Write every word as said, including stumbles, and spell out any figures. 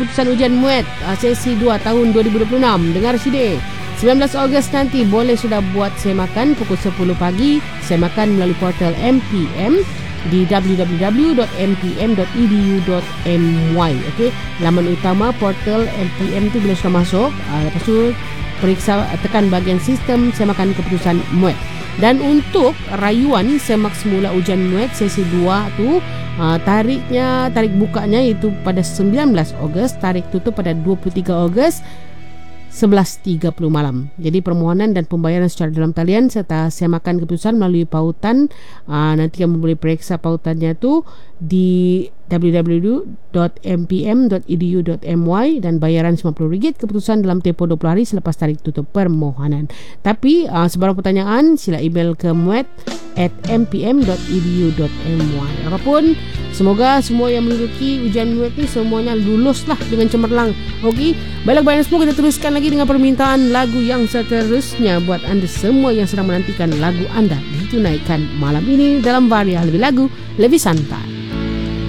keputusan ujian M U E T uh, sesi dua tahun dua ribu dua puluh enam. Dengar sini, sembilan belas Ogos nanti boleh sudah buat semakan pukul sepuluh pagi. Semakan melalui portal M P M di w w w dot m p m dot e d u dot m y. Okey, laman utama portal M P M tu bila sudah masuk, uh, lepas tu periksa, tekan bahagian sistem semakan keputusan M U E T. Dan untuk rayuan semak semula ujian M U E T sesi dua tu, uh, tariknya, tarikh bukanya itu pada sembilan belas Ogos, tarikh tutup pada dua puluh tiga Ogos sebelas tiga puluh malam. Jadi permohonan dan pembayaran secara dalam talian serta semakan keputusan melalui pautan, uh, nanti kamu boleh periksa pautannya tu di w w w dot m p m dot e d u dot m y dan bayaran sembilan puluh ringgit, keputusan dalam tempoh dua puluh hari selepas tarikh tutup permohonan. Tapi uh, sebarang pertanyaan sila email ke m u e t at m p m dot e d u dot m y. Apapun, semoga semua yang menduduki ujian M U E T ni semuanya luluslah dengan cemerlang. Okey, baiklah bayang semua, kita teruskan lagi dengan permintaan lagu yang seterusnya buat anda semua yang sedang menantikan lagu anda ditunaikan malam ini dalam Varia Lebih Lagu Lebih Santai.